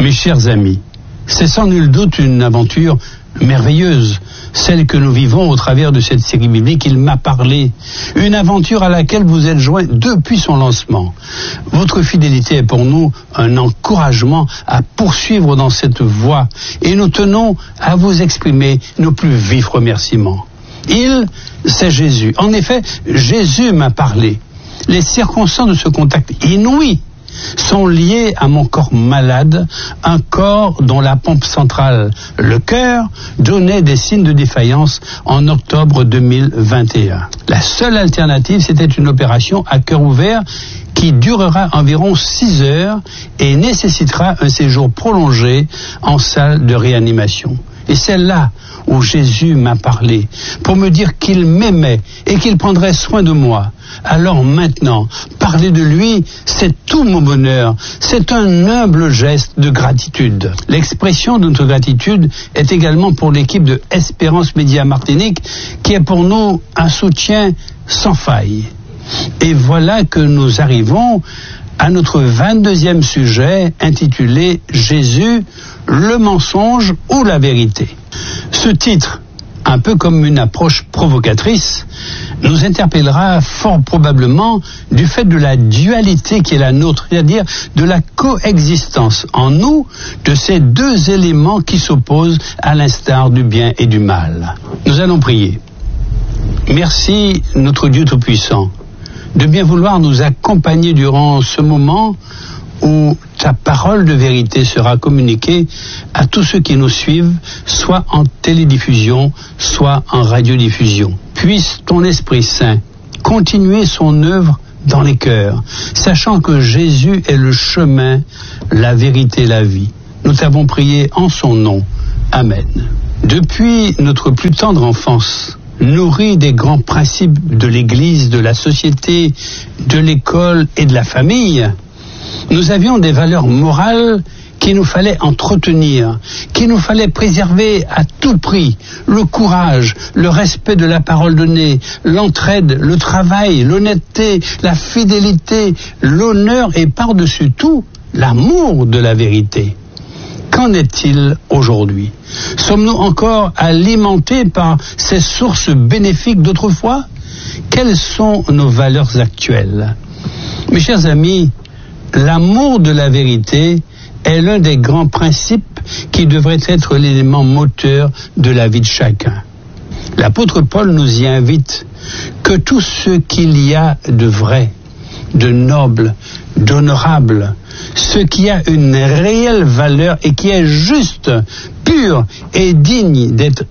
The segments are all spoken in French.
Mes chers amis, c'est sans nul doute une aventure merveilleuse, celle que nous vivons au travers de cette série biblique. Il m'a parlé, une aventure à laquelle vous êtes joints depuis son lancement. Votre fidélité est pour nous un encouragement à poursuivre dans cette voie et nous tenons à vous exprimer nos plus vifs remerciements. C'est Jésus. En effet, Jésus m'a parlé. Les circonstances de ce contact inouï sont liées à mon corps malade, un corps dont la pompe centrale, le cœur, donnait des signes de défaillance en octobre 2021. La seule alternative, c'était une opération à cœur ouvert qui durera environ 6 heures et nécessitera un séjour prolongé en salle de réanimation. Et c'est là où Jésus m'a parlé, pour me dire qu'il m'aimait et qu'il prendrait soin de moi. Alors maintenant, parler de lui, c'est tout mon bonheur. C'est un humble geste de gratitude. L'expression de notre gratitude est également pour l'équipe de Espérance Média Martinique, qui est pour nous un soutien sans faille. Et voilà que nous arrivons à notre 22e sujet intitulé « Jésus, le mensonge ou la vérité ». Ce titre, un peu comme une approche provocatrice, nous interpellera fort probablement du fait de la dualité qui est la nôtre, c'est-à-dire de la coexistence en nous de ces deux éléments qui s'opposent à l'instar du bien et du mal. Nous allons prier. Merci notre Dieu Tout-Puissant de bien vouloir nous accompagner durant ce moment où ta parole de vérité sera communiquée à tous ceux qui nous suivent, soit en télédiffusion, soit en radiodiffusion. Puisse ton Esprit Saint continuer son œuvre dans les cœurs, sachant que Jésus est le chemin, la vérité, la vie. Nous t'avons prié en son nom. Amen. Depuis notre plus tendre enfance, nourris des grands principes de l'Église, de la société, de l'école et de la famille, nous avions des valeurs morales qu'il nous fallait entretenir, qu'il nous fallait préserver à tout prix. Le courage, le respect de la parole donnée, l'entraide, le travail, l'honnêteté, la fidélité, l'honneur et par-dessus tout, l'amour de la vérité. Qu'en est-il aujourd'hui ? Sommes-nous encore alimentés par ces sources bénéfiques d'autrefois ? Quelles sont nos valeurs actuelles ? Mes chers amis, l'amour de la vérité est l'un des grands principes qui devrait être l'élément moteur de la vie de chacun. L'apôtre Paul nous y invite que tout ce qu'il y a de vrai, de noble, d'honorable, ce qui a une réelle valeur et qui est juste, pur et digne d'être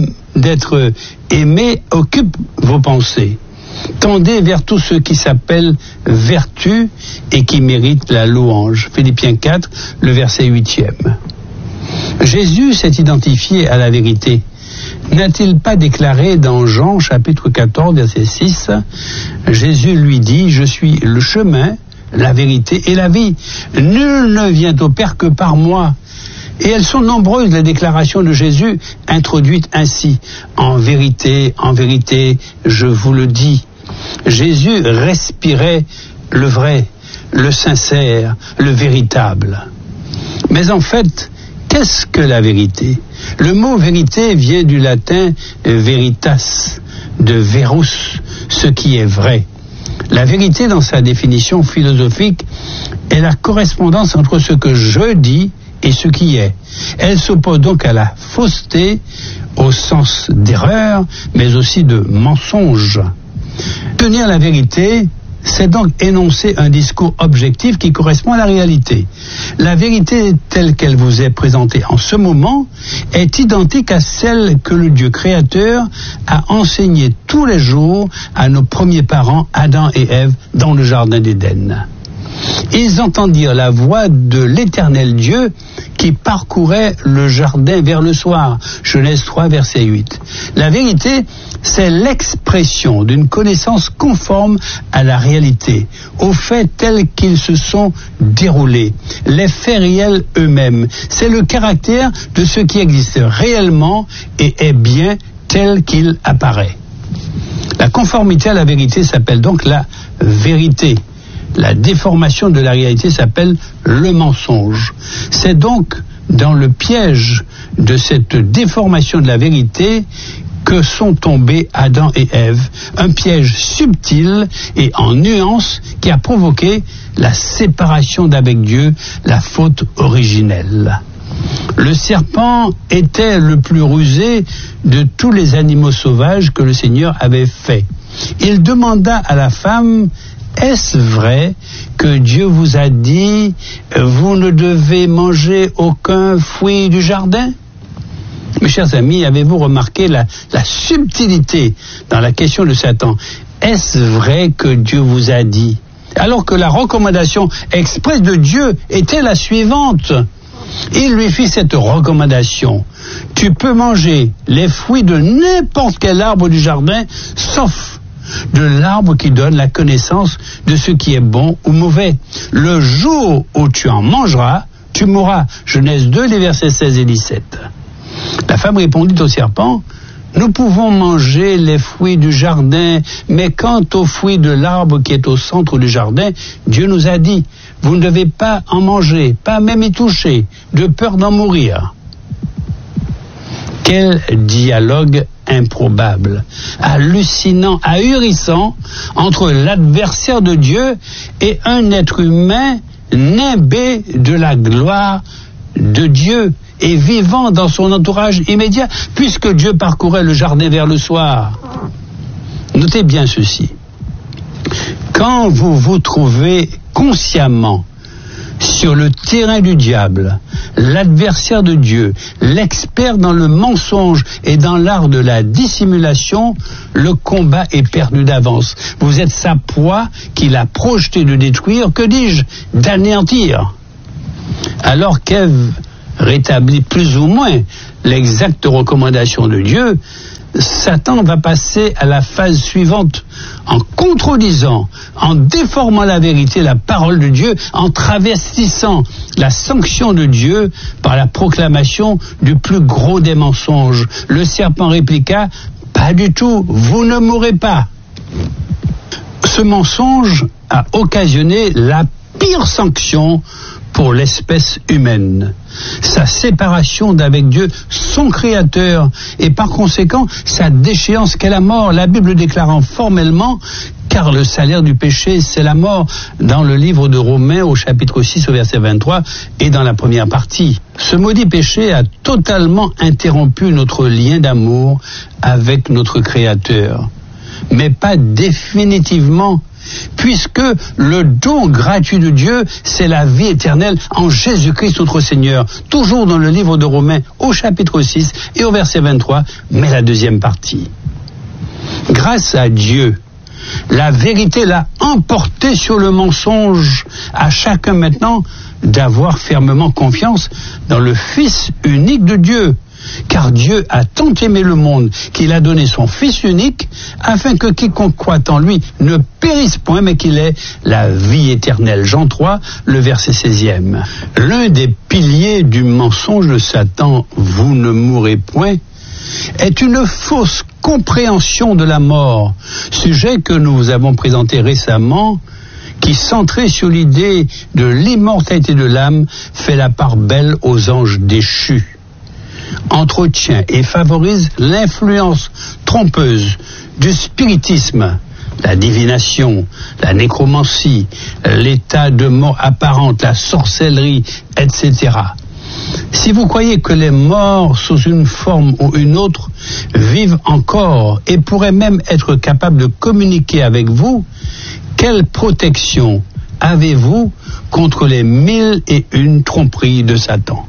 aimé occupe vos pensées. Tendez vers tout ce qui s'appelle vertu et qui mérite la louange. Philippiens 4, le verset 8e. Jésus s'est identifié à la vérité. N'a-t-il pas déclaré dans Jean chapitre 14, verset 6, Jésus lui dit, « Je suis le chemin, la vérité et la vie. Nul ne vient au Père que par moi. » Et elles sont nombreuses, les déclarations de Jésus, introduites ainsi. En vérité, je vous le dis. Jésus respirait le vrai, le sincère, le véritable. Mais en fait, qu'est-ce que la vérité ? Le mot vérité vient du latin veritas, de verus, ce qui est vrai. La vérité, dans sa définition philosophique, est la correspondance entre ce que je dis et ce qui est. Elle s'oppose donc à la fausseté, au sens d'erreur, mais aussi de mensonge. Tenir la vérité, c'est donc énoncer un discours objectif qui correspond à la réalité. La vérité telle qu'elle vous est présentée en ce moment est identique à celle que le Dieu créateur a enseignée tous les jours à nos premiers parents, Adam et Ève, dans le jardin d'Éden. Ils entendirent la voix de l'Éternel Dieu qui parcourait le jardin vers le soir. Genèse 3, verset 8. La vérité, c'est l'expression d'une connaissance conforme à la réalité, aux faits tels qu'ils se sont déroulés, les faits réels eux-mêmes. C'est le caractère de ce qui existe réellement et est bien tel qu'il apparaît. La conformité à la vérité s'appelle donc la vérité. la déformation de la réalité s'appelle le mensonge. C'est donc dans le piège de cette déformation de la vérité que sont tombés Adam et Ève. Un piège subtil et en nuances qui a provoqué la séparation d'avec Dieu, la faute originelle. Le serpent était le plus rusé de tous les animaux sauvages que le Seigneur avait fait. Il demanda à la femme: est-ce vrai que Dieu vous a dit vous ne devez manger aucun fruit du jardin? Mes chers amis, avez-vous remarqué la subtilité dans la question de Satan? Est-ce vrai que Dieu vous a dit? Alors que la recommandation expresse de Dieu était la suivante. Il lui fit cette recommandation: tu peux manger les fruits de n'importe quel arbre du jardin, sauf de l'arbre qui donne la connaissance de ce qui est bon ou mauvais. Le jour où tu en mangeras, tu mourras. Genèse 2, les versets 16 et 17. La femme répondit au serpent: nous pouvons manger les fruits du jardin, mais quant aux fruits de l'arbre qui est au centre du jardin, Dieu nous a dit: vous ne devez pas en manger, pas même y toucher, de peur d'en mourir. Quel dialogue improbable, hallucinant, ahurissant entre l'adversaire de Dieu et un être humain nimbé de la gloire de Dieu et vivant dans son entourage immédiat, puisque Dieu parcourait le jardin vers le soir. Notez bien ceci. Quand vous vous trouvez consciemment sur le terrain du diable, l'adversaire de Dieu, l'expert dans le mensonge et dans l'art de la dissimulation, le combat est perdu d'avance. Vous êtes sa proie qu'il a projeté de détruire, que dis-je, d'anéantir. Alors qu'Ève rétablit plus ou moins l'exacte recommandation de Dieu, Satan va passer à la phase suivante en contredisant, en déformant la vérité, la parole de Dieu, en travestissant la sanction de Dieu par la proclamation du plus gros des mensonges. Le serpent répliqua: pas du tout, vous ne mourrez pas. Ce mensonge a occasionné la pire sanction pour l'espèce humaine, sa séparation d'avec Dieu, son Créateur, et par conséquent sa déchéance qu'est la mort. La Bible déclarant formellement: car le salaire du péché, c'est la mort, dans le livre de Romains au chapitre 6 au verset 23 et dans la première partie. Ce maudit péché a totalement interrompu notre lien d'amour avec notre Créateur, mais pas définitivement, puisque le don gratuit de Dieu, c'est la vie éternelle en Jésus-Christ notre Seigneur. Toujours dans le livre de Romains au chapitre 6 et au verset 23, mais la deuxième partie. Grâce à Dieu, la vérité l'a emporté sur le mensonge. À chacun maintenant d'avoir fermement confiance dans le Fils unique de Dieu. Car Dieu a tant aimé le monde qu'il a donné son Fils unique, afin que quiconque croit en lui ne périsse point, mais qu'il ait la vie éternelle. Jean 3, le verset 16e. L'un des piliers du mensonge de Satan, vous ne mourrez point, est une fausse compréhension de la mort, sujet que nous vous avons présenté récemment, qui, centré sur l'idée de l'immortalité de l'âme, fait la part belle aux anges déchus, entretient et favorise l'influence trompeuse du spiritisme, la divination, la nécromancie, l'état de mort apparente, la sorcellerie, etc. Si vous croyez que les morts, sous une forme ou une autre, vivent encore et pourraient même être capables de communiquer avec vous, quelle protection avez-vous contre les 1001 tromperies de Satan?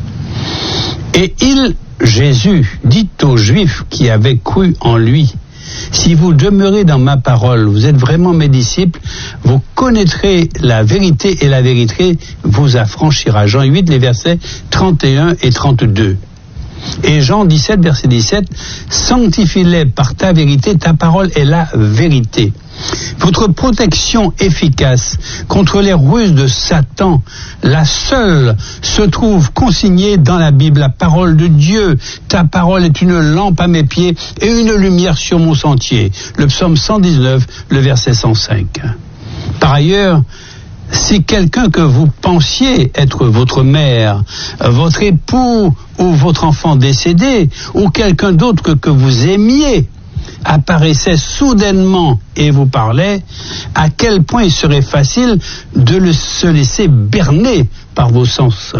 Et Jésus, dit aux Juifs qui avaient cru en lui: si vous demeurez dans ma parole, vous êtes vraiment mes disciples, vous connaîtrez la vérité et la vérité vous affranchira. Jean 8, les versets 31 et 32. Et Jean 17, verset 17, sanctifie-les par ta vérité, ta parole est la vérité. Votre protection efficace contre les ruses de Satan, la seule, se trouve consignée dans la Bible, la parole de Dieu. Ta parole est une lampe à mes pieds et une lumière sur mon sentier. Le psaume 119, le verset 105. Par ailleurs, si quelqu'un que vous pensiez être votre mère, votre époux ou votre enfant décédé, ou quelqu'un d'autre que vous aimiez, apparaissait soudainement et vous parlait, à quel point il serait facile de se laisser berner par vos sens.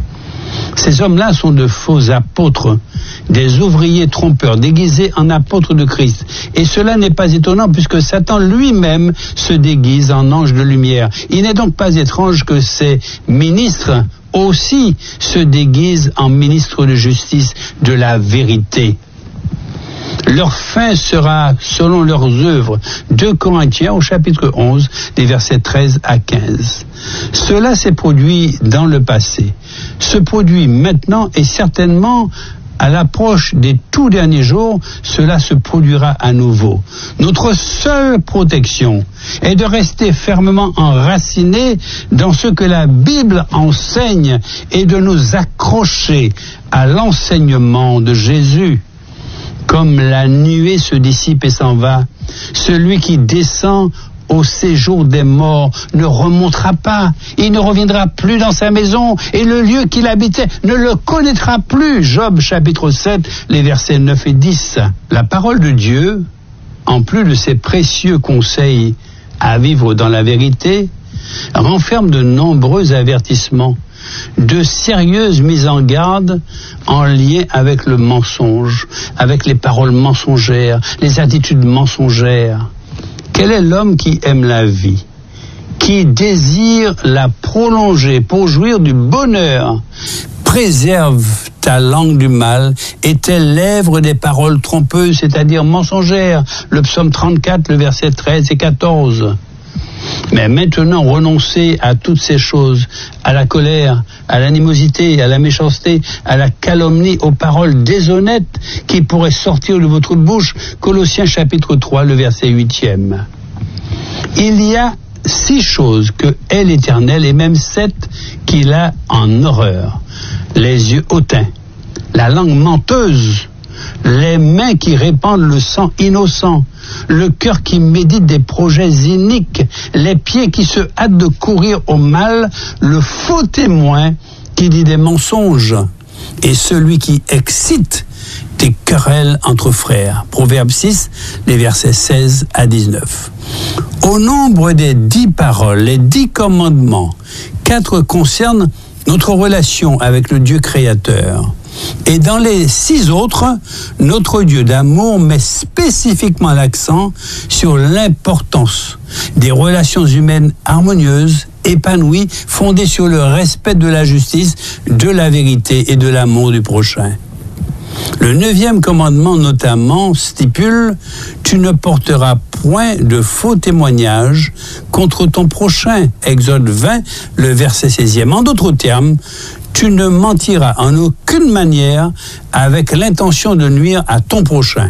Ces hommes-là sont de faux apôtres, des ouvriers trompeurs déguisés en apôtres de Christ. Et cela n'est pas étonnant puisque Satan lui-même se déguise en ange de lumière. Il n'est donc pas étrange que ces ministres aussi se déguisent en ministres de justice de la vérité. Leur fin sera selon leurs œuvres. 2 Corinthiens au chapitre 11, des versets 13 à 15. Cela s'est produit dans le passé, se produit maintenant et certainement à l'approche des tout derniers jours, cela se produira à nouveau. Notre seule protection est de rester fermement enracinés dans ce que la Bible enseigne et de nous accrocher à l'enseignement de Jésus. Comme la nuée se dissipe et s'en va, celui qui descend au séjour des morts ne remontera pas, il ne reviendra plus dans sa maison, et le lieu qu'il habitait ne le connaîtra plus. Job chapitre 7, les versets 9 et 10. La parole de Dieu, en plus de ses précieux conseils à vivre dans la vérité, renferme de nombreux avertissements, de sérieuses mises en garde en lien avec le mensonge, avec les paroles mensongères, les attitudes mensongères. Quel est l'homme qui aime la vie, qui désire la prolonger pour jouir du bonheur? Préserve ta langue du mal et tes lèvres des paroles trompeuses, c'est-à-dire mensongères. Le psaume 34, le verset 13 et 14. Mais maintenant, renoncez à toutes ces choses, à la colère, à l'animosité, à la méchanceté, à la calomnie, aux paroles déshonnêtes qui pourraient sortir de votre bouche. Colossiens chapitre 3, le verset 8e. Il y a 6 choses que hait l'Éternel et même 7 qu'il a en horreur. Les yeux hautains, la langue menteuse, les mains qui répandent le sang innocent, le cœur qui médite des projets iniques, les pieds qui se hâtent de courir au mal, le faux témoin qui dit des mensonges, et celui qui excite des querelles entre frères. Proverbe 6, les versets 16 à 19. Au nombre des 10 paroles, les 10 commandements, 4 concernent notre relation avec le Dieu créateur. Et dans les 6 autres, notre Dieu d'amour met spécifiquement l'accent sur l'importance des relations humaines harmonieuses, épanouies, fondées sur le respect de la justice, de la vérité et de l'amour du prochain. Le 9e commandement notamment stipule « Tu ne porteras point de faux témoignages contre ton prochain » Exode 20, le verset 16e. En d'autres termes, tu ne mentiras en aucune manière avec l'intention de nuire à ton prochain.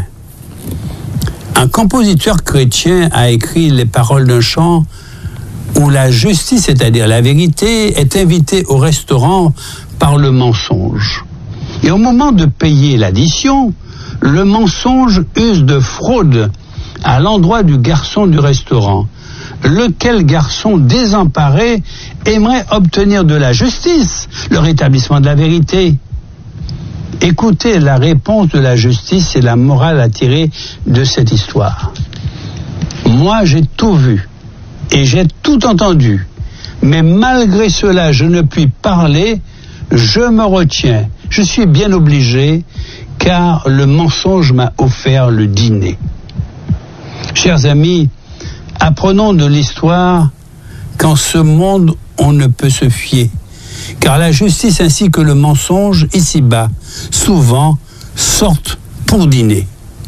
Un compositeur chrétien a écrit les paroles d'un chant où la justice, c'est-à-dire la vérité, est invitée au restaurant par le mensonge. Et au moment de payer l'addition, le mensonge use de fraude à l'endroit du garçon du restaurant. Lequel garçon désemparé aimerait obtenir de la justice le rétablissement de la vérité? Écoutez la réponse de la justice et la morale à tirer de cette histoire. Moi, j'ai tout vu et j'ai tout entendu, mais malgré cela, je ne puis parler, je me retiens. Je suis bien obligé, car le mensonge m'a offert le dîner. Chers amis, apprenons de l'histoire qu'en ce monde, on ne peut se fier, car la justice ainsi que le mensonge, ici-bas, souvent, sortent pour dîner.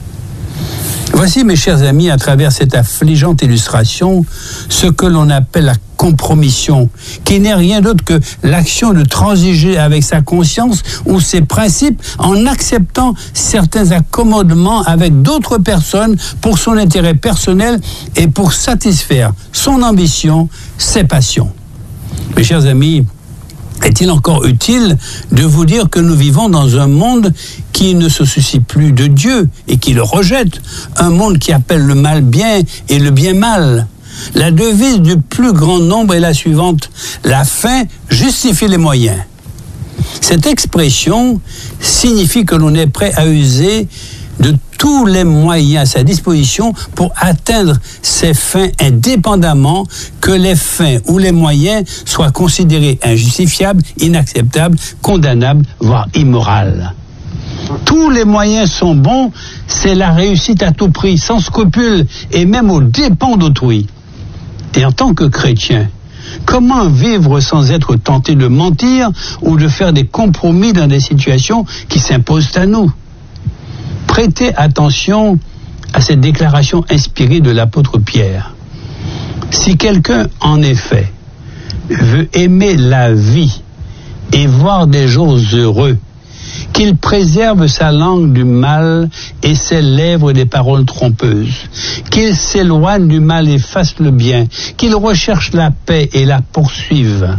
Voici, mes chers amis, à travers cette affligeante illustration, ce que l'on appelle la compromission, qui n'est rien d'autre que l'action de transiger avec sa conscience ou ses principes en acceptant certains accommodements avec d'autres personnes pour son intérêt personnel et pour satisfaire son ambition, ses passions. Mes chers amis, est-il encore utile de vous dire que nous vivons dans un monde qui ne se soucie plus de Dieu et qui le rejette, un monde qui appelle le mal bien et le bien mal? La devise du plus grand nombre est la suivante: la fin justifie les moyens. Cette expression signifie que l'on est prêt à user de tous les moyens à sa disposition pour atteindre ses fins, indépendamment que les fins ou les moyens soient considérés injustifiables, inacceptables, condamnables, voire immoraux. Tous les moyens sont bons, c'est la réussite à tout prix, sans scrupule et même aux dépens d'autrui. Et en tant que chrétien, comment vivre sans être tenté de mentir ou de faire des compromis dans des situations qui s'imposent à nous? Prêtez attention à cette déclaration inspirée de l'apôtre Pierre. Si quelqu'un, en effet, veut aimer la vie et voir des jours heureux, qu'il préserve sa langue du mal et ses lèvres des paroles trompeuses, qu'il s'éloigne du mal et fasse le bien, qu'il recherche la paix et la poursuive.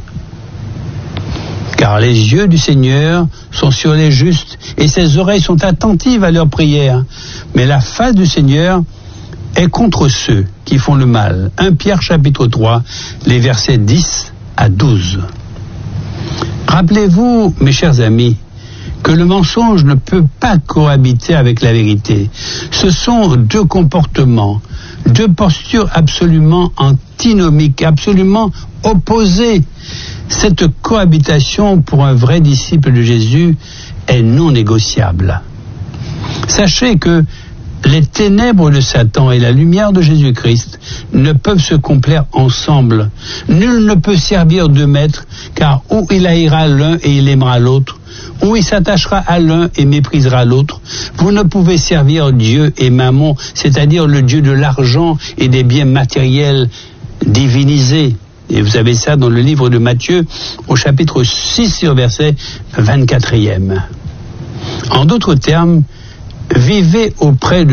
Car les yeux du Seigneur sont sur les justes et ses oreilles sont attentives à leurs prières. Mais la face du Seigneur est contre ceux qui font le mal. 1 Pierre chapitre 3, les versets 10 à 12. Rappelez-vous, mes chers amis, que le mensonge ne peut pas cohabiter avec la vérité. Ce sont deux comportements, deux postures absolument antinomiques, absolument opposées. Cette cohabitation pour un vrai disciple de Jésus est non négociable. Sachez que les ténèbres de Satan et la lumière de Jésus-Christ ne peuvent se complaire ensemble. Nul ne peut servir de maître, car ou il haïra l'un et il aimera l'autre, ou il s'attachera à l'un et méprisera l'autre. Vous ne pouvez servir Dieu et Mammon, c'est-à-dire le Dieu de l'argent et des biens matériels divinisés. Et vous avez ça dans le livre de Matthieu, au chapitre 6, verset 24e. En d'autres termes, vivez auprès de